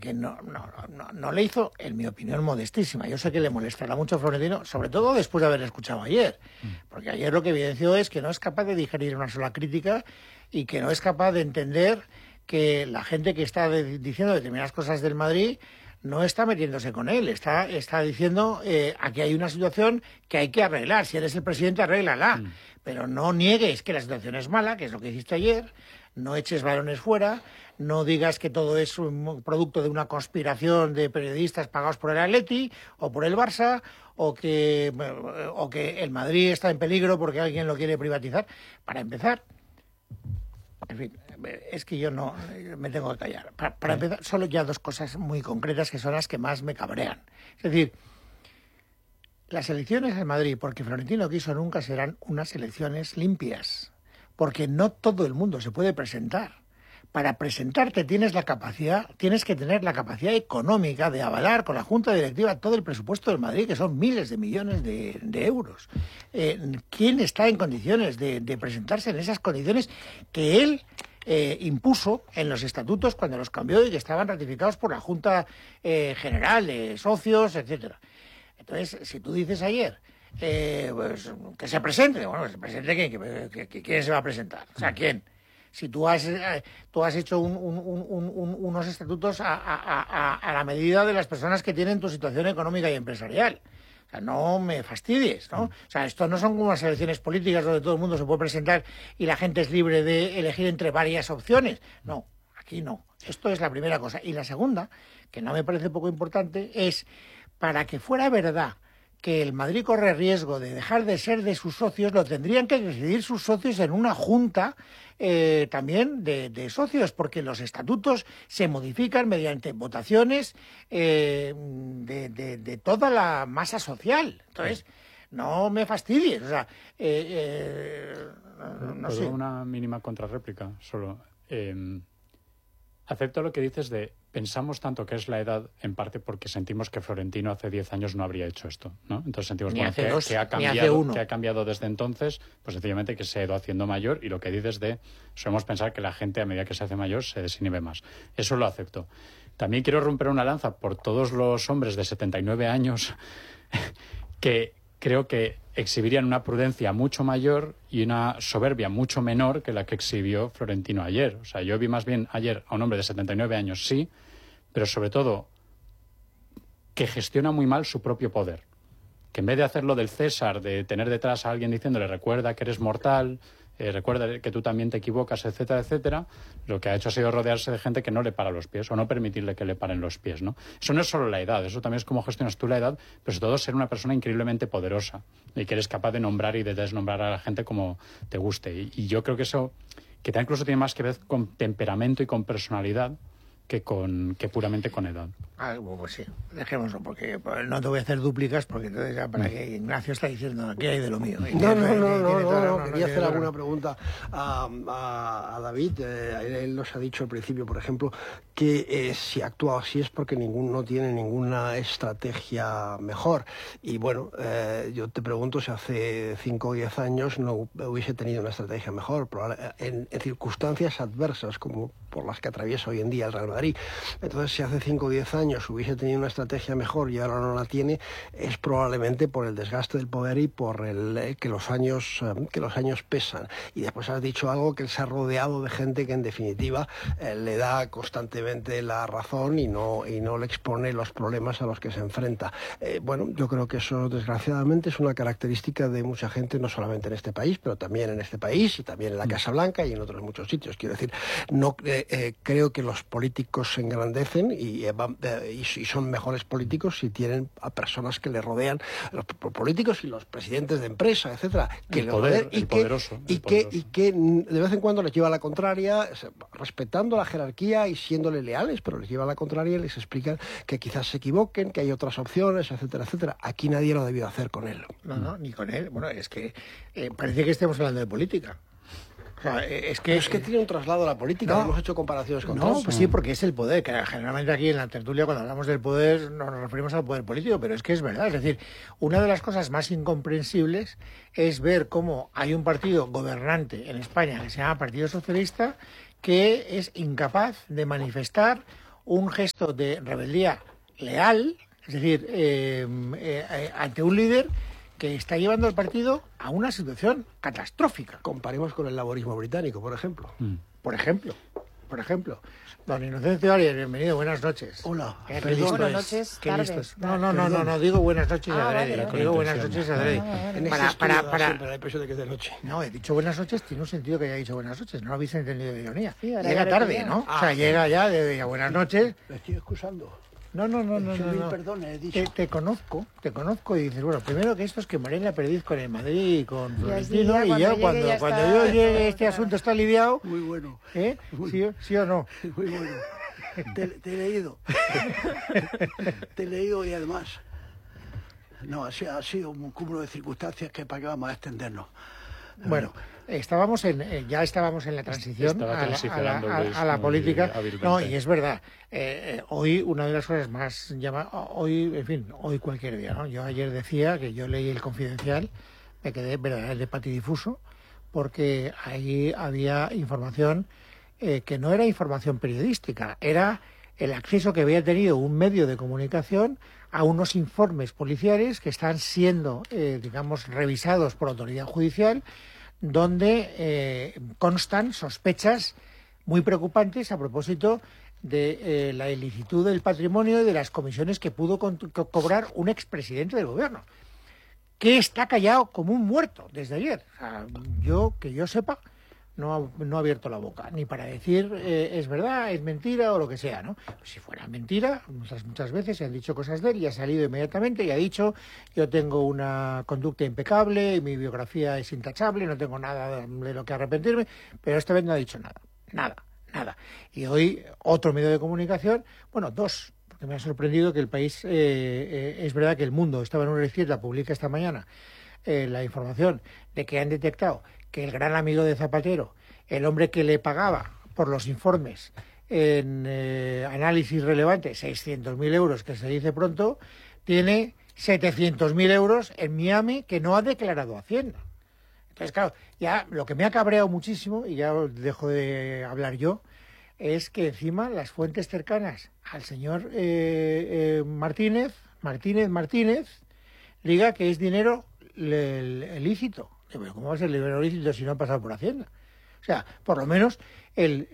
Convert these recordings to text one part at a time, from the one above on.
porque no le hizo, en mi opinión, modestísima. Yo sé que le molestará mucho a Florentino, sobre todo después de haber escuchado ayer, porque ayer lo que evidenció es que no es capaz de digerir una sola crítica y que no es capaz de entender que la gente que está diciendo determinadas cosas del Madrid no está metiéndose con él, está diciendo aquí hay una situación que hay que arreglar. Si eres el presidente, arréglala. Pero no niegues que la situación es mala, que es lo que hiciste ayer, no eches balones fuera, no digas que todo es un producto de una conspiración de periodistas pagados por el Atleti o por el Barça, o que el Madrid está en peligro porque alguien lo quiere privatizar. Para empezar, en fin, es que yo no me tengo que callar. Para empezar, solo ya dos cosas muy concretas que son las que más me cabrean. Es decir, las elecciones en Madrid, porque Florentino quiso nunca, serán unas elecciones limpias, porque no todo el mundo se puede presentar. Para presentarte tienes que tener la capacidad económica de avalar con la Junta Directiva todo el presupuesto del Madrid, que son miles de millones de euros. ¿Quién está en condiciones de presentarse en esas condiciones que él impuso en los estatutos cuando los cambió y que estaban ratificados por la Junta General de Socios, etcétera? Entonces, si tú dices ayer pues, que se presente, bueno, que se presente, ¿quién se va a presentar? O sea, ¿quién? Si tú has hecho unos estatutos a la medida de las personas que tienen tu situación económica y empresarial. O sea, no me fastidies, ¿no? O sea, esto no son como unas elecciones políticas donde todo el mundo se puede presentar y la gente es libre de elegir entre varias opciones. No, aquí no. Esto es la primera cosa. Y la segunda, que no me parece poco importante, es para que fuera verdad que el Madrid corre riesgo de dejar de ser de sus socios, lo tendrían que decidir sus socios en una junta también de socios, porque los estatutos se modifican mediante votaciones de toda la masa social. Entonces, no me fastidies. O sea, no sé. Una mínima contrarréplica, solo. Acepto lo que dices de pensamos tanto que es la edad, en parte porque sentimos que Florentino hace 10 años no habría hecho esto, ¿no? Entonces sentimos que ha cambiado desde entonces, pues sencillamente que se ha ido haciendo mayor, y lo que dices de solemos pensar que la gente a medida que se hace mayor se desinhibe más. Eso lo acepto. También quiero romper una lanza por todos los hombres de 79 años que creo que exhibirían una prudencia mucho mayor y una soberbia mucho menor que la que exhibió Florentino ayer. O sea, yo vi más bien ayer a un hombre de 79 años, sí, pero sobre todo que gestiona muy mal su propio poder. Que en vez de hacerlo del César, de tener detrás a alguien diciéndole recuerda que eres mortal, recuerda que tú también te equivocas, etcétera, etcétera, lo que ha hecho ha sido rodearse de gente que no le para los pies o no permitirle que le paren los pies, ¿no? Eso no es solo la edad, eso también es cómo gestionas tú la edad, pero sobre todo ser una persona increíblemente poderosa y que eres capaz de nombrar y de desnombrar a la gente como te guste. Y yo creo que eso, que incluso tiene más que ver con temperamento y con personalidad que puramente con edad. Pues sí, dejémoslo, porque no te voy a hacer dúplicas, porque entonces ya para que Ignacio está diciendo que hay de lo mío. No, quería hacer alguna pregunta a David. Él nos ha dicho al principio, por ejemplo, que si actúa así es porque no tiene ninguna estrategia mejor. Y bueno, yo te pregunto si hace 5 o 10 años no hubiese tenido una estrategia mejor, en circunstancias adversas como por las que atraviesa hoy en día el Real Madrid. Entonces, si hace 5 o 10 años hubiese tenido una estrategia mejor y ahora no la tiene, es probablemente por el desgaste del poder y por que los años pesan. Y después has dicho algo, que él se ha rodeado de gente que en definitiva le da constantemente la razón y no le expone los problemas a los que se enfrenta. Bueno, yo creo que eso desgraciadamente es una característica de mucha gente, no solamente en este país, pero también en este país y también en la Casa Blanca y en otros muchos sitios. Quiero decir, no creo que los políticos se engrandecen y son mejores políticos si tienen a personas que le rodean, los políticos y los presidentes de empresa, etcétera, que de vez en cuando les lleva a la contraria, respetando la jerarquía y siéndole leales, pero les lleva a la contraria y les explican que quizás se equivoquen, que hay otras opciones, etcétera, etcétera. Aquí nadie lo ha debido hacer con él. No, ni con él. Bueno, es que parece que estemos hablando de política. O sea, es que tiene un traslado a la política. Hemos hecho comparaciones con Trump. Pues sí, porque es el poder, que generalmente aquí en la tertulia cuando hablamos del poder nos referimos al poder político, pero es que es verdad. Es decir, una de las cosas más incomprensibles es ver cómo hay un partido gobernante en España que se llama Partido Socialista que es incapaz de manifestar un gesto de rebeldía leal, es decir, ante un líder que está llevando al partido a una situación catastrófica. Comparemos con el laborismo británico, por ejemplo. Por ejemplo. Don Inocencio Arias, bienvenido, buenas noches. Hola. Buenas noches, tardes. No, digo buenas noches adrede. Digo buenas noches adrede. Para la impresión de que es de noche. No, he dicho buenas noches, tiene un sentido que haya dicho buenas noches, no lo habéis entendido de ironía. Sí, llega tarde, ¿no? O sea, llega ya buenas noches. Me estoy excusando. No. Perdón, he dicho. Te conozco y dices, bueno, primero que esto es que Morena perdiz con el Madrid y con Florentino, y ya cuando yo llegue este asunto está aliviado. Muy bueno. ¿Sí o no? Muy bueno. Te he leído. Te he leído y además. No, ha sido un cúmulo de circunstancias que para qué vamos a extendernos. Bueno, estábamos en la transición a la política. No, y es verdad. Hoy una de las cosas más hoy cualquier día, ¿no? Yo ayer decía que yo leí El Confidencial, me quedé verdaderamente patidifuso, porque ahí había información que no era información periodística, era el acceso que había tenido un medio de comunicación a unos informes policiales que están siendo, revisados por autoridad judicial, donde constan sospechas muy preocupantes a propósito de la ilicitud del patrimonio y de las comisiones que pudo cobrar un expresidente del gobierno, que está callado como un muerto desde ayer. O sea, que yo sepa, no ha abierto la boca, ni para decir es verdad, es mentira o lo que sea, ¿no? Pues si fuera mentira, muchas veces se han dicho cosas de él y ha salido inmediatamente y ha dicho: yo tengo una conducta impecable, mi biografía es intachable, no tengo nada de lo que arrepentirme, pero esta vez no ha dicho nada. Y hoy otro medio de comunicación, dos, porque me ha sorprendido que El País, es verdad que El Mundo estaba en una izquierda, publica esta mañana la información de que han detectado que el gran amigo de Zapatero, el hombre que le pagaba por los informes en análisis relevante 600.000 euros, que se dice pronto, tiene 700.000 euros en Miami que no ha declarado Hacienda. Entonces, claro, ya lo que me ha cabreado muchísimo, y ya dejo de hablar yo, es que encima las fuentes cercanas al señor Martínez, diga que es dinero ilícito. Pero ¿cómo va a ser dinero ilícito si no han pasado por Hacienda? O sea, por lo menos el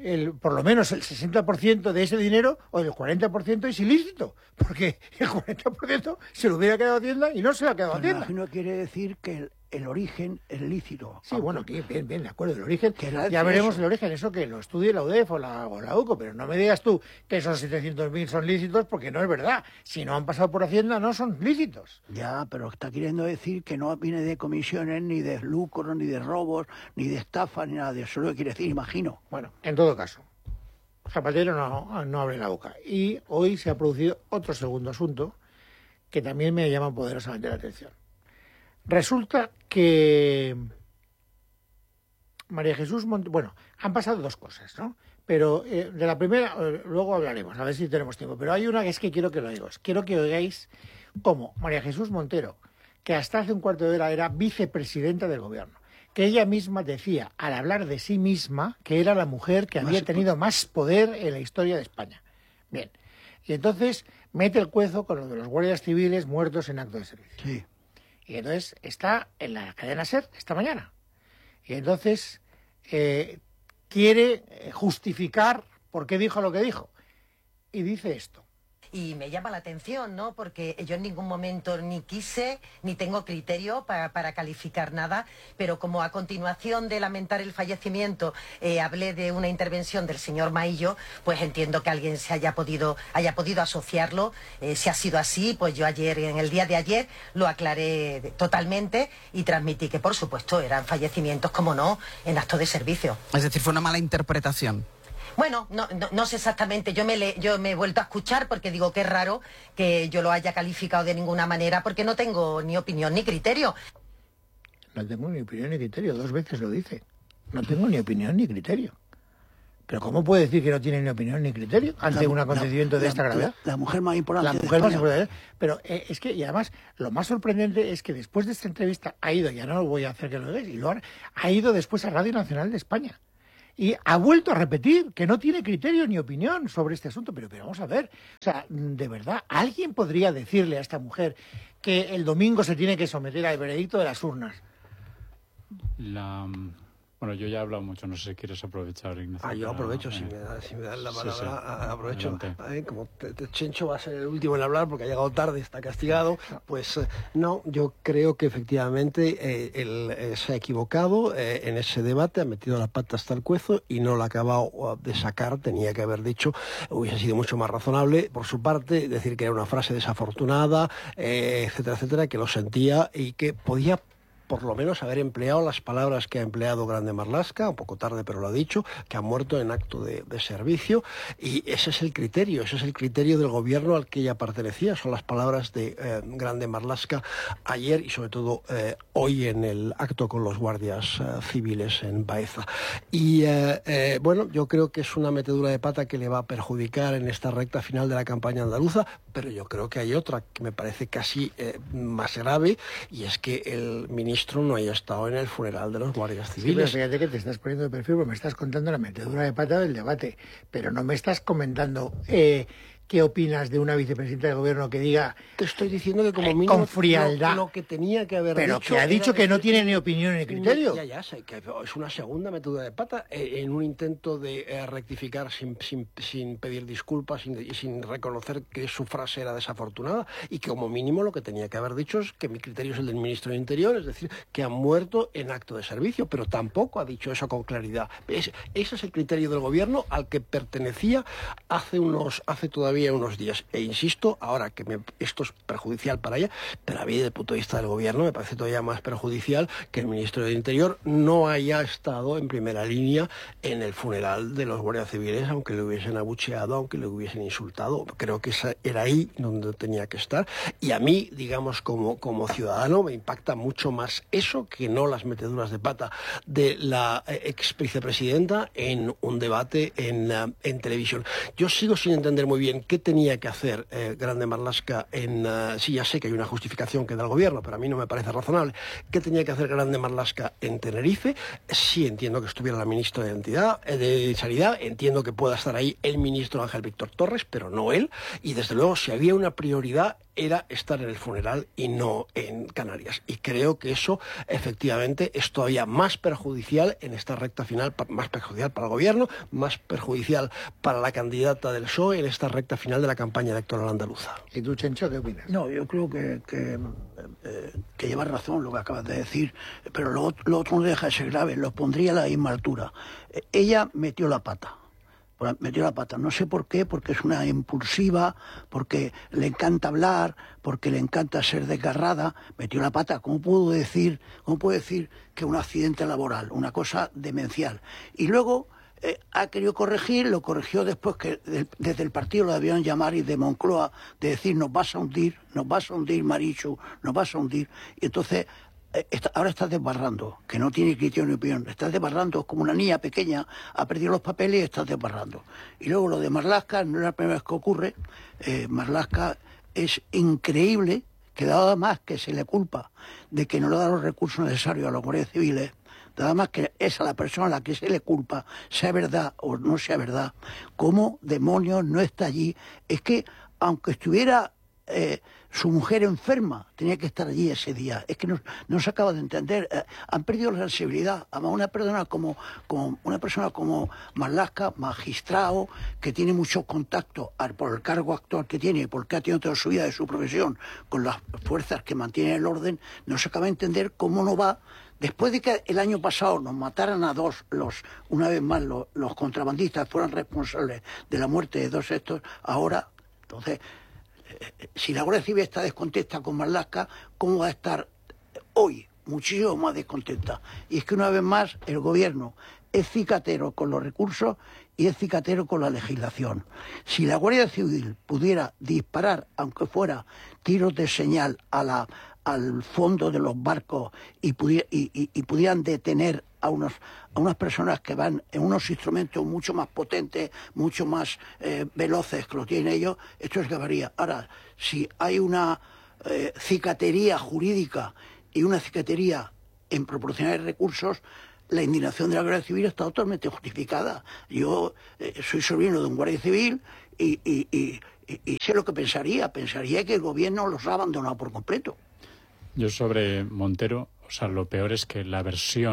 60% de ese dinero o el 40% es ilícito, porque el 40% se lo hubiera quedado Hacienda y no se lo ha quedado Hacienda. No quiere decir que el origen es lícito. Sí, bien, de acuerdo, el origen, ya veremos el origen, eso que lo estudie la UDEF o la UCO, pero no me digas tú que esos 700.000 son lícitos, porque no es verdad. Si no han pasado por Hacienda, no son lícitos. Ya, pero está queriendo decir que no viene de comisiones, ni de lucros, ni de robos, ni de estafas, ni nada de eso. Lo que quiere decir, imagino. Bueno, en todo caso, Zapatero no abre la boca. Y hoy se ha producido otro segundo asunto que también me llama poderosamente la atención. Resulta que María Jesús Montero... han pasado dos cosas, ¿no? Pero de la primera, luego hablaremos, a ver si tenemos tiempo. Pero hay una que es que quiero que lo oigáis. Quiero que oigáis cómo María Jesús Montero, que hasta hace un cuarto de hora era vicepresidenta del gobierno, que ella misma decía, al hablar de sí misma, que era la mujer que había tenido más poder en la historia de España. Bien. Y entonces mete el cuezo con lo de los guardias civiles muertos en acto de servicio. Sí. Y entonces está en la cadena SER esta mañana. Y entonces quiere justificar por qué dijo lo que dijo. Y dice esto. Y me llama la atención, ¿no? Porque yo en ningún momento ni quise, ni tengo criterio para calificar nada, pero como a continuación de lamentar el fallecimiento hablé de una intervención del señor Maillo, pues entiendo que alguien se haya podido asociarlo. Si ha sido así, pues yo en el día de ayer, lo aclaré totalmente y transmití que, por supuesto, eran fallecimientos, como no, en acto de servicio. Es decir, fue una mala interpretación. Bueno, no sé exactamente, yo me he vuelto a escuchar porque digo que es raro que yo lo haya calificado de ninguna manera porque no tengo ni opinión ni criterio. No tengo ni opinión ni criterio, 2 veces lo dice. No tengo ni opinión ni criterio. Pero ¿cómo puede decir que no tiene ni opinión ni criterio ante un acontecimiento de esta gravedad? La mujer más importante. La mujer más importante. Pero es que, y además, lo más sorprendente es que después de esta entrevista ha ido, ya no lo voy a hacer que lo veáis, ha ido después a Radio Nacional de España. y ha vuelto a repetir que no tiene criterio ni opinión sobre este asunto. Pero vamos a ver, o sea, de verdad, ¿alguien podría decirle a esta mujer que el domingo se tiene que someter al veredicto de las urnas? Bueno, yo ya he hablado mucho, no sé si quieres aprovechar, Ignacio. Yo aprovecho, si me dan la palabra, aprovecho. Como Chencho va a ser el último en hablar porque ha llegado tarde, está castigado, pues no, yo creo que efectivamente él se ha equivocado en ese debate, ha metido la pata hasta el cuezo y no la ha acabado de sacar, tenía que haber dicho, hubiese sido mucho más razonable por su parte, decir que era una frase desafortunada, etcétera, etcétera, que lo sentía y que podía por lo menos haber empleado las palabras que ha empleado Grande Marlaska, un poco tarde pero lo ha dicho, que ha muerto en acto de servicio, y ese es el criterio del gobierno al que ella pertenecía, son las palabras de Grande Marlaska ayer y sobre todo hoy en el acto con los guardias civiles en Baeza. Y bueno, yo creo que es una metedura de pata que le va a perjudicar en esta recta final de la campaña andaluza, pero yo creo que hay otra que me parece casi más grave, y es que el ministro no haya estado en el funeral de los guardias civiles. Sí, pero fíjate que te estás poniendo de perfil porque me estás contando la metedura de pata del debate, pero no me estás comentando ¿qué opinas de una vicepresidenta del gobierno que diga... Te estoy diciendo que como mínimo con frialdad, lo que tenía que haber pero dicho... Pero que ha dicho que no tiene ni opinión ni criterio. Ya, sé que es una segunda metedura de pata en un intento de rectificar sin pedir disculpas, sin reconocer que su frase era desafortunada, y que como mínimo lo que tenía que haber dicho es que mi criterio es el del ministro de Interior, es decir, que ha muerto en acto de servicio, pero tampoco ha dicho eso con claridad. Ese es el criterio del gobierno al que pertenecía hace todavía unos días, e insisto, ahora que esto es perjudicial para ella, pero a mí desde el punto de vista del gobierno me parece todavía más perjudicial que el ministro de Interior no haya estado en primera línea en el funeral de los guardias civiles, aunque le hubiesen abucheado, aunque le hubiesen insultado. Creo que era ahí donde tenía que estar, y a mí, digamos, como ciudadano me impacta mucho más eso que no las meteduras de pata de la ex vicepresidenta en un debate en televisión. Yo sigo sin entender muy bien qué tenía que hacer Grande Marlaska sí, ya sé que hay una justificación que da el gobierno, pero a mí no me parece razonable. ¿Qué tenía que hacer Grande Marlaska en Tenerife? Sí, entiendo que estuviera la ministra de Sanidad, entiendo que pueda estar ahí el ministro Ángel Víctor Torres, pero no él, y desde luego si había una prioridad era estar en el funeral y no en Canarias. Y creo que eso efectivamente es todavía más perjudicial en esta recta final, más perjudicial para el gobierno, más perjudicial para la candidata del PSOE en esta recta final de la campaña electoral andaluza. ¿Y tú, Chencho, qué opinas? No, yo creo que llevas razón lo que acabas de decir, pero lo otro no deja de ser grave, lo pondría a la misma altura. Ella metió la pata. No sé por qué, porque es una impulsiva, porque le encanta hablar, porque le encanta ser desgarrada, metió la pata. ¿Cómo puedo decir que un accidente laboral, una cosa demencial? Y luego ha querido corregir, lo corrigió después que desde el partido lo debían llamar, y de Moncloa, de decir nos vas a hundir, Marichu, nos vas a hundir. Y entonces ahora estás desbarrando, que no tiene criterio ni opinión, estás desbarrando, es como una niña pequeña, ha perdido los papeles y estás desbarrando. Y luego lo de Marlaska, no es la primera vez que ocurre. Marlaska es increíble que nada más que se le culpa de que no le da los recursos necesarios a los guardias civiles, nada más que es a la persona a la que se le culpa, sea verdad o no sea verdad, ¿cómo demonios no está allí? Es que aunque estuviera su mujer enferma, tenía que estar allí ese día. Es que no se acaba de entender. Han perdido la sensibilidad. Además, una persona como Marlaska, magistrado, que tiene muchos contactos por el cargo actual que tiene y porque ha tenido toda su vida de su profesión con las fuerzas que mantienen el orden, no se acaba de entender cómo no va. Después de que el año pasado nos mataran a una vez más los contrabandistas fueran responsables de la muerte de dos estos, ahora, entonces, si la Guardia Civil está descontenta con Marlaska, ¿cómo va a estar hoy? Muchísimo más descontenta. Y es que una vez más el gobierno es cicatero con los recursos y es cicatero con la legislación. Si la Guardia Civil pudiera disparar, aunque fuera tiros de señal al fondo de los barcos y pudieran detener a unas personas que van en unos instrumentos mucho más potentes, mucho más veloces que lo tienen ellos, esto es acabaría. Ahora, si hay una cicatería jurídica y una cicatería en proporcionar recursos, la indignación de la Guardia Civil está totalmente justificada. Yo soy sobrino de un guardia civil y sé lo que pensaría que el gobierno los ha abandonado por completo. Yo sobre Montero, o sea, lo peor es que la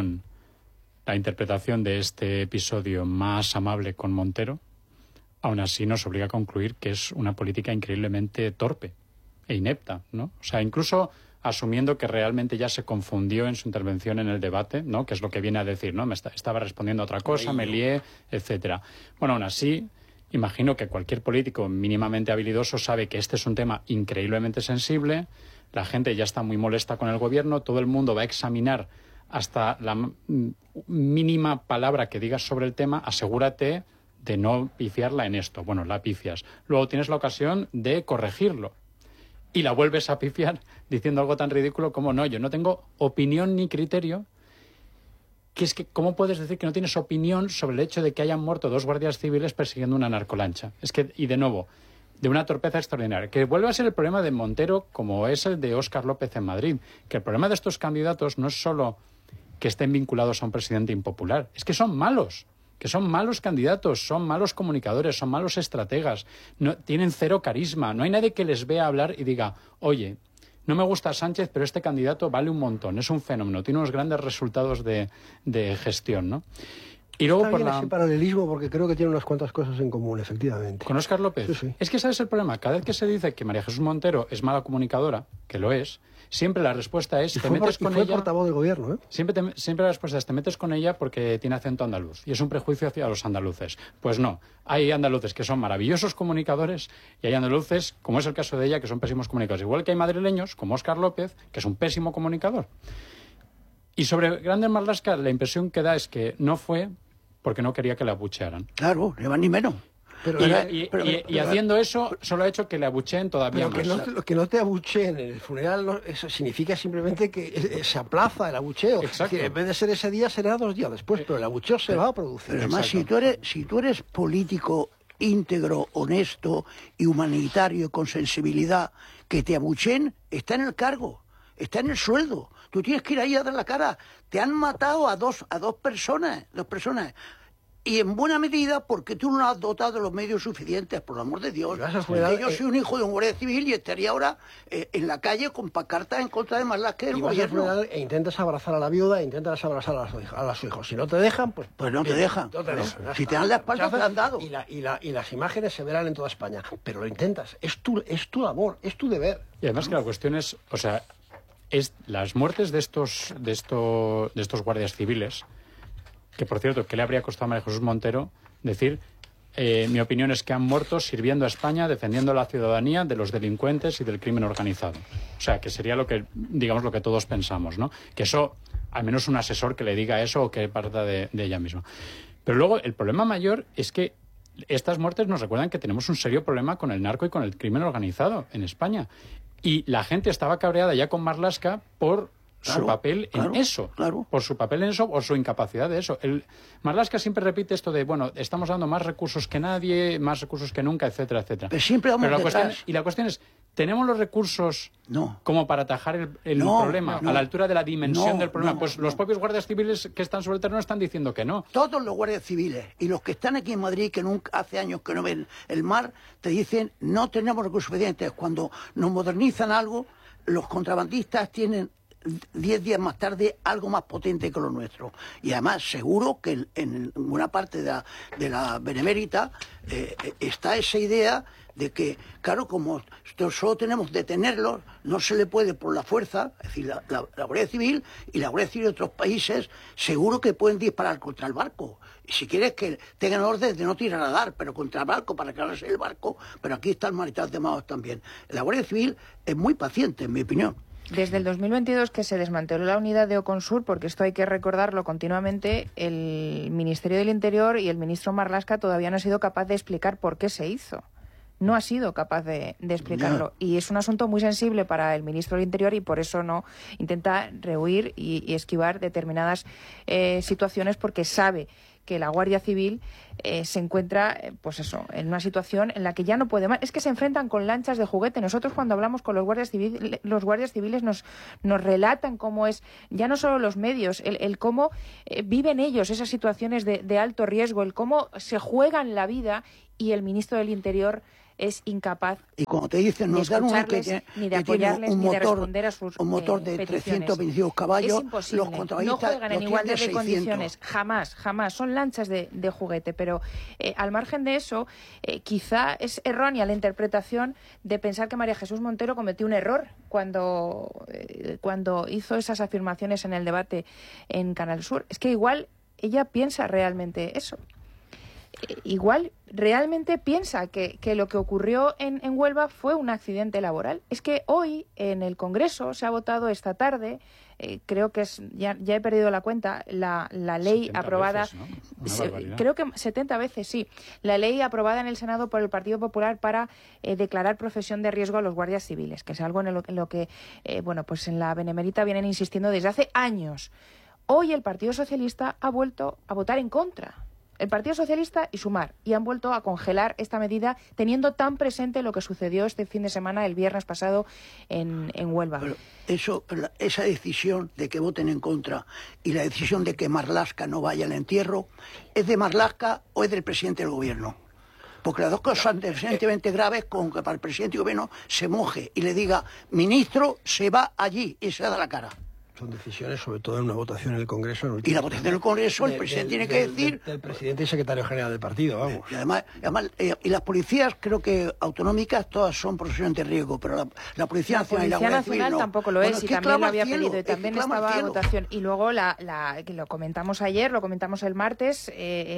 interpretación de este episodio más amable con Montero, aún así nos obliga a concluir que es una política increíblemente torpe e inepta, ¿no? O sea, incluso asumiendo que realmente ya se confundió en su intervención en el debate, ¿no? Que es lo que viene a decir, ¿no? Estaba respondiendo a otra cosa, me lié, etcétera. Bueno, aún así, imagino que cualquier político mínimamente habilidoso sabe que este es un tema increíblemente sensible, la gente ya está muy molesta con el gobierno, todo el mundo va a examinar hasta la mínima palabra que digas sobre el tema, asegúrate de no pifiarla en esto. Bueno, la pifias. Luego tienes la ocasión de corregirlo. Y la vuelves a pifiar diciendo algo tan ridículo como no, yo no tengo opinión ni criterio. Que es que, ¿cómo puedes decir que no tienes opinión sobre el hecho de que hayan muerto 2 guardias civiles persiguiendo una narcolancha? Es que, y de nuevo, de una torpeza extraordinaria. Que vuelve a ser el problema de Montero como es el de Óscar López en Madrid. Que el problema de estos candidatos no es solo que estén vinculados a un presidente impopular, es que son malos. Que son malos candidatos, son malos comunicadores, son malos estrategas, no, tienen cero carisma, no hay nadie que les vea hablar y diga, oye, no me gusta Sánchez, pero este candidato vale un montón, es un fenómeno, tiene unos grandes resultados de gestión, ¿no? Y luego por ese paralelismo, porque creo que tiene unas cuantas cosas en común, efectivamente. ¿Con Óscar López? Sí. Es que ¿sabes el problema? Cada vez que se dice que María Jesús Montero es mala comunicadora, que lo es, siempre la respuesta es te metes con ella. Fue portavoz del gobierno, ¿eh? Siempre la respuesta es te metes con ella porque tiene acento andaluz y es un prejuicio hacia los andaluces. Pues no, hay andaluces que son maravillosos comunicadores y hay andaluces, como es el caso de ella, que son pésimos comunicadores. Igual que hay madrileños, como Óscar López, que es un pésimo comunicador. Y sobre Grande Marlaska, la impresión que da es que no fue porque no quería que la abuchearan. Claro, ni más ni menos. Y haciendo eso, solo ha hecho que le abucheen todavía más. Que no te abucheen en el funeral, eso significa simplemente que se aplaza el abucheo. Exacto. Que en vez de ser ese día, será 2 días después, pero el abucheo se va a producir. Pero además, si tú eres político íntegro, honesto y humanitario, con sensibilidad, que te abucheen, está en el cargo, está en el sueldo. Tú tienes que ir ahí a dar la cara. Te han matado a dos personas. Y en buena medida porque tú no has dotado de los medios suficientes, por el amor de Dios. Yo soy un hijo de un guardia civil y estaría ahora en la calle con pancartas en contra de Marlaska del gobierno. E intentas abrazar a la viuda, intentas abrazar a los hijos. Si no te dejan, pues no te dejan. Si te dan la espalda, te la han dado. Y las imágenes se verán en toda España. Pero lo intentas. Es tu labor, es tu deber. Y además que la cuestión es, o sea, es las muertes de estos guardias civiles, que por cierto, ¿qué le habría costado a María Jesús Montero decir mi opinión es que han muerto sirviendo a España, defendiendo a la ciudadanía de los delincuentes y del crimen organizado? O sea, que sería lo que todos pensamos, ¿no? Que eso, al menos un asesor que le diga eso o que parta de ella misma. Pero luego, el problema mayor es que estas muertes nos recuerdan que tenemos un serio problema con el narco y con el crimen organizado en España. Y la gente estaba cabreada ya con Marlaska por su papel en eso. Por su papel en eso o su incapacidad de eso. Marlaska siempre repite esto de, bueno, estamos dando más recursos que nadie, más recursos que nunca, etcétera, etcétera. Pero siempre vamos detrás. La cuestión es, ¿tenemos los recursos como para atajar el problema a la altura de la dimensión del problema? Pues los propios guardias civiles que están sobre el terreno están diciendo que no. Todos los guardias civiles y los que están aquí en Madrid, que nunca hace años que no ven el mar, te dicen no tenemos recursos suficientes. Cuando nos modernizan algo, los contrabandistas tienen 10 días más tarde algo más potente que lo nuestro. Y además seguro que en buena parte de la Benemérita está esa idea de que, claro, como solo tenemos detenerlos, no se le puede por la fuerza, es decir, la Guardia Civil y la Guardia Civil de otros países seguro que pueden disparar contra el barco. Y si quieres que tengan orden de no tirar a dar, pero contra el barco para cargarse el barco, pero aquí está el Marital de Maos también. La Guardia Civil es muy paciente, en mi opinión. Desde el 2022 que se desmanteló la unidad de Oconsur, porque esto hay que recordarlo continuamente, el Ministerio del Interior y el ministro Marlaska todavía no ha sido capaz de explicar por qué se hizo. No ha sido capaz de explicarlo. Y es un asunto muy sensible para el ministro del Interior y por eso no intenta rehuir y esquivar determinadas situaciones porque sabe que la Guardia Civil se encuentra, pues eso, en una situación en la que ya no puede más. Es que se enfrentan con lanchas de juguete. Nosotros cuando hablamos con los guardias civiles nos relatan cómo es, ya no solo los medios, el cómo viven ellos esas situaciones de alto riesgo, el cómo se juegan la vida, y el ministro del Interior es incapaz y como te dicen, nos dan uno ni de apoyarles, ni de responder a sus un motor de peticiones. 325 caballos. Es imposible. Los contrabandistas no juegan en igualdad de condiciones. Jamás. Son lanchas de juguete. Pero al margen de eso, quizá es errónea la interpretación de pensar que María Jesús Montero cometió un error cuando hizo esas afirmaciones en el debate en Canal Sur. Es que igual ella piensa realmente eso. Igual realmente piensa que lo que ocurrió en Huelva fue un accidente laboral. Es que hoy en el Congreso se ha votado esta tarde, creo que ya he perdido la cuenta, la ley aprobada, veces, ¿no? Creo que 70 veces, sí, la ley aprobada en el Senado por el Partido Popular para declarar profesión de riesgo a los guardias civiles, que es algo en lo que, pues en la Benemérita vienen insistiendo desde hace años. Hoy el Partido Socialista ha vuelto a votar en contra. El Partido Socialista y Sumar, y han vuelto a congelar esta medida teniendo tan presente lo que sucedió este fin de semana, el viernes pasado, en Huelva. Pero esa decisión de que voten en contra y la decisión de que Marlaska no vaya al entierro, ¿es de Marlaska o es del presidente del gobierno? Porque las dos cosas son suficientemente graves con que para el presidente del gobierno se moje y le diga, ministro, se va allí y se da la cara. Son decisiones, sobre todo en una votación en el Congreso. Y la votación en el Congreso, el presidente tiene que decir... Del presidente y secretario general del partido, vamos. Y además y las policías, creo que autonómicas, todas son profesión de riesgo, pero la Policía Nacional y la Guardia Civil no. Tampoco lo es, y también lo había pedido, y también estaba a votación. Y luego, que lo comentamos ayer, lo comentamos el martes,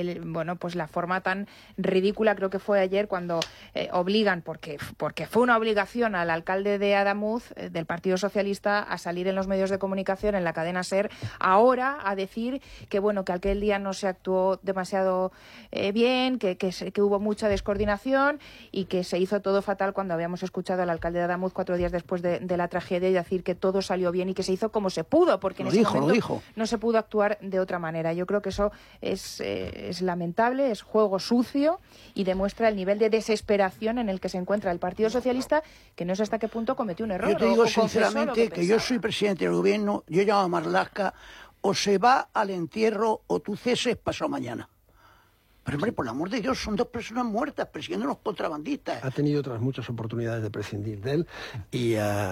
pues la forma tan ridícula, creo que fue ayer, cuando obligan, porque fue una obligación al alcalde de Adamuz, del Partido Socialista, a salir en los medios de comunicación, en la cadena SER, ahora a decir que aquel día no se actuó demasiado bien, que hubo mucha descoordinación y que se hizo todo fatal, cuando habíamos escuchado al alcalde de Adamuz 4 días después de la tragedia y decir que todo salió bien y que se hizo como se pudo, porque en ese momento no se pudo actuar de otra manera. Yo creo que eso es lamentable, es juego sucio y demuestra el nivel de desesperación en el que se encuentra el Partido Socialista, que no sé hasta qué punto cometió un error. Yo te digo sinceramente que yo soy presidente del gobierno. Yo llamo a Marlaska, o se va al entierro o tú ceses pasado mañana. Pero, hombre, por el amor de Dios, son 2 personas muertas persiguiendo a los contrabandistas. Ha tenido otras muchas oportunidades de prescindir de él y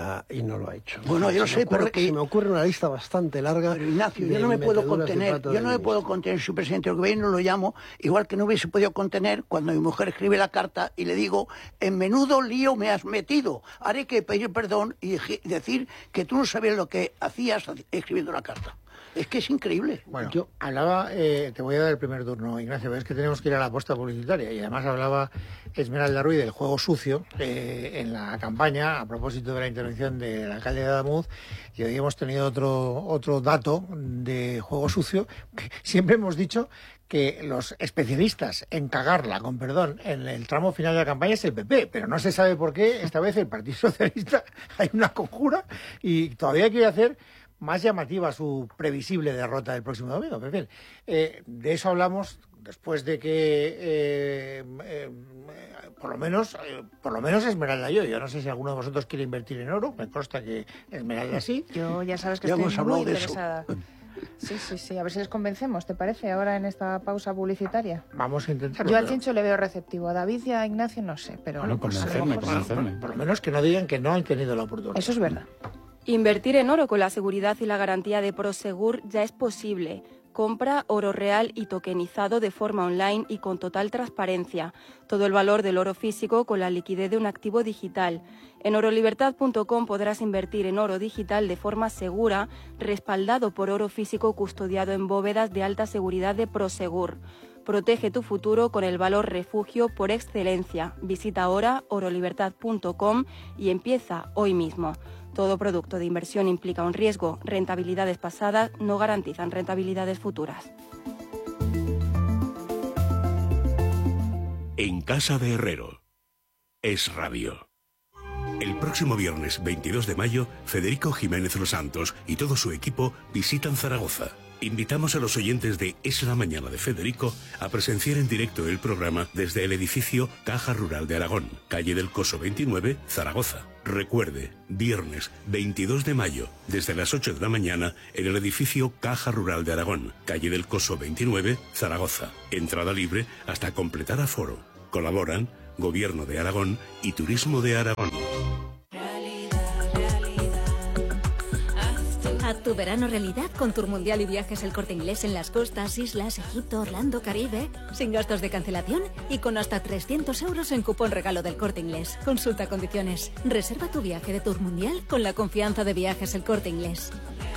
no lo ha hecho. Bueno, yo lo sé, pero que... Se me ocurre una lista bastante larga. Pero, Ignacio, yo no me puedo contener. Yo no me puedo contener. Soy presidente del gobierno, lo llamo, igual que no hubiese podido contener cuando mi mujer escribe la carta y le digo, en menudo lío me has metido. Haré que pedir perdón y decir que tú no sabías lo que hacías escribiendo la carta. Es que es increíble. Bueno, yo hablaba, te voy a dar el primer turno, Ignacio, ves que tenemos que ir a la apuesta publicitaria, y además hablaba Esmeralda Ruiz del juego sucio en la campaña, a propósito de la intervención del alcalde de Adamuz, y hoy hemos tenido otro dato de juego sucio, que siempre hemos dicho que los especialistas en cagarla, con perdón, en el tramo final de la campaña es el PP, pero no se sabe por qué esta vez el Partido Socialista hay una conjura y todavía quiere hacer más llamativa su previsible derrota del próximo domingo. Pero, en fin, de eso hablamos después de que por lo menos Esmeralda yo no sé si alguno de vosotros quiere invertir en oro, me consta que Esmeralda sí. Yo ya sabes que estoy muy interesada. Sí, a ver si les convencemos, ¿te parece? Ahora en esta pausa publicitaria. Vamos a intentarlo. Yo al Chincho le veo receptivo, a David y a Ignacio no sé, pero... Bueno, convencerme. Por lo menos que no digan que no han tenido la oportunidad. Eso es verdad. Invertir en oro con la seguridad y la garantía de Prosegur ya es posible. Compra oro real y tokenizado de forma online y con total transparencia. Todo el valor del oro físico con la liquidez de un activo digital. En orolibertad.com podrás invertir en oro digital de forma segura, respaldado por oro físico custodiado en bóvedas de alta seguridad de Prosegur. Protege tu futuro con el valor refugio por excelencia. Visita ahora orolibertad.com y empieza hoy mismo. Todo producto de inversión implica un riesgo. Rentabilidades pasadas no garantizan rentabilidades futuras. En casa de Herrero. Es Radio. El próximo viernes 22 de mayo, Federico Jiménez Los Santos y todo su equipo visitan Zaragoza. Invitamos a los oyentes de Es la Mañana de Federico a presenciar en directo el programa desde el edificio Caja Rural de Aragón, calle del Coso 29, Zaragoza. Recuerde, viernes 22 de mayo, desde las 8 de la mañana, en el edificio Caja Rural de Aragón, calle del Coso 29, Zaragoza. Entrada libre hasta completar aforo. Colaboran Gobierno de Aragón y Turismo de Aragón. Haz tu verano realidad con Tour Mundial y Viajes El Corte Inglés en las costas, islas, Egipto, Orlando, Caribe, sin gastos de cancelación y con hasta 300 euros en cupón regalo del Corte Inglés. Consulta condiciones. Reserva tu viaje de Tour Mundial con la confianza de Viajes El Corte Inglés.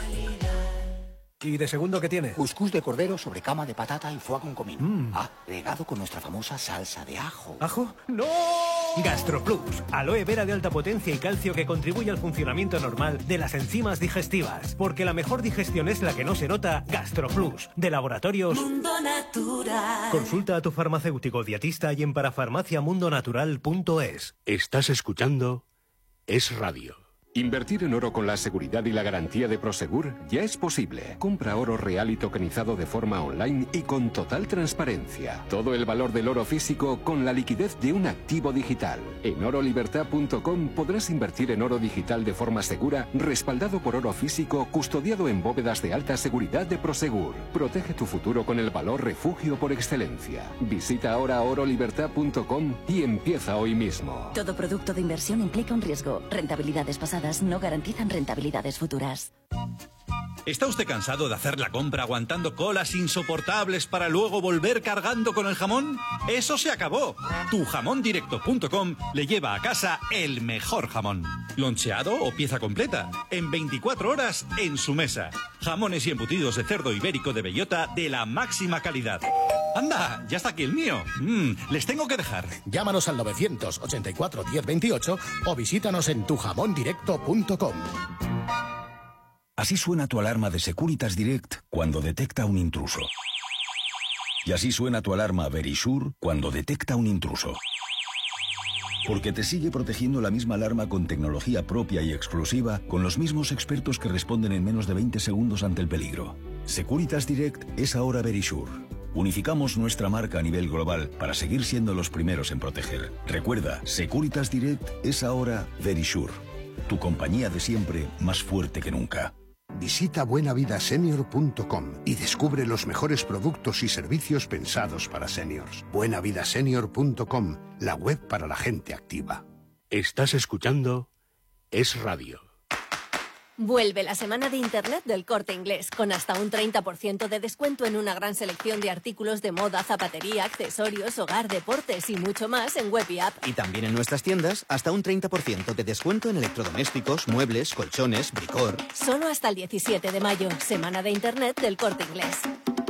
¿Y de segundo qué tiene? Cuscús de cordero sobre cama de patata y foie con comino. Regado con nuestra famosa salsa de ajo. ¿Ajo? ¡No! GastroPlus, aloe vera de alta potencia y calcio que contribuye al funcionamiento normal de las enzimas digestivas. Porque la mejor digestión es la que no se nota. GastroPlus, de Laboratorios Mundo Natural. Consulta a tu farmacéutico dietista y en parafarmaciamundonatural.es. Estás escuchando Es Radio. Invertir en oro con la seguridad y la garantía de Prosegur ya es posible. Compra oro real y tokenizado de forma online y con total transparencia. Todo el valor del oro físico con la liquidez de un activo digital. En orolibertad.com podrás invertir en oro digital de forma segura, respaldado por oro físico, custodiado en bóvedas de alta seguridad de Prosegur. Protege tu futuro con el valor refugio por excelencia. Visita ahora orolibertad.com y empieza hoy mismo. Todo producto de inversión implica un riesgo. Rentabilidades pasadas no garantizan rentabilidades futuras. ¿Está usted cansado de hacer la compra aguantando colas insoportables para luego volver cargando con el jamón? ¡Eso se acabó! Tujamondirecto.com le lleva a casa el mejor jamón. Loncheado o pieza completa. En 24 horas en su mesa. Jamones y embutidos de cerdo ibérico de bellota de la máxima calidad. ¡Anda! Ya está aquí el mío. Les tengo que dejar. Llámanos al 984 1028 o visítanos en tujamondirecto.com. Así suena tu alarma de Securitas Direct cuando detecta un intruso. Y así suena tu alarma Verisure cuando detecta un intruso. Porque te sigue protegiendo la misma alarma con tecnología propia y exclusiva, con los mismos expertos que responden en menos de 20 segundos ante el peligro. Securitas Direct es ahora Verisure. Unificamos nuestra marca a nivel global para seguir siendo los primeros en proteger. Recuerda, Securitas Direct es ahora Verisure. Tu compañía de siempre más fuerte que nunca. Visita buenavidasenior.com y descubre los mejores productos y servicios pensados para seniors. Buenavidasenior.com, la web para la gente activa. Estás escuchando Es Radio. Vuelve la semana de Internet del Corte Inglés, con hasta un 30% de descuento en una gran selección de artículos de moda, zapatería, accesorios, hogar, deportes y mucho más en web y app. Y también en nuestras tiendas, hasta un 30% de descuento en electrodomésticos, muebles, colchones, bricor. Solo hasta el 17 de mayo, semana de Internet del Corte Inglés.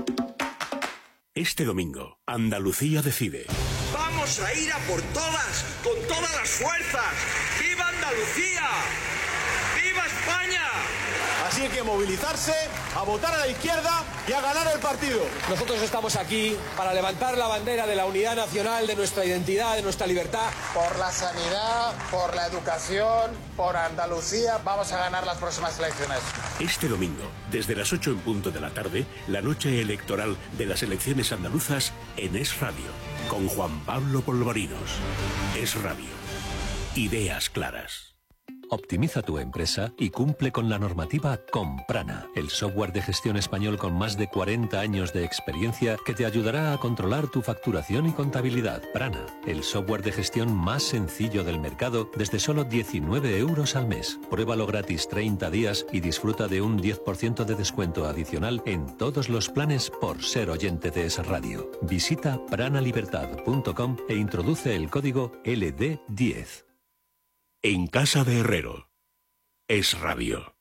Este domingo, Andalucía decide. ¡Vamos a ir a por todas, con todas las fuerzas! ¡Viva Andalucía! ¡Viva España! Así que movilizarse, a votar a la izquierda y a ganar el partido. Nosotros estamos aquí para levantar la bandera de la unidad nacional, de nuestra identidad, de nuestra libertad. Por la sanidad, por la educación, por Andalucía, vamos a ganar las próximas elecciones. Este domingo, desde las 8 en punto de la tarde, la noche electoral de las elecciones andaluzas en Es Radio, con Juan Pablo Polvorinos. Es Radio. Ideas claras. Optimiza tu empresa y cumple con la normativa con Prana, el software de gestión español con más de 40 años de experiencia que te ayudará a controlar tu facturación y contabilidad. Prana, el software de gestión más sencillo del mercado desde solo 19 euros al mes. Pruébalo gratis 30 días y disfruta de un 10% de descuento adicional en todos los planes por ser oyente de Es Radio. Visita pranalibertad.com e introduce el código LD10. En casa de Herrero. Es Radio.